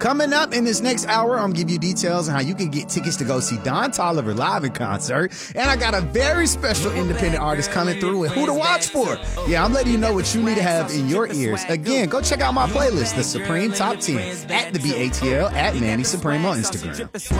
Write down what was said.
Coming up in this next hour, I'm going to give you details on how you can get tickets to go see Don Toliver live in concert. And I got a very special independent artist coming through with who to watch for. Yeah, I'm letting you know what you need to have in your ears. Again, go check out my playlist, The Supreme Top 10, at the BATL, at Manny Supreme on Instagram.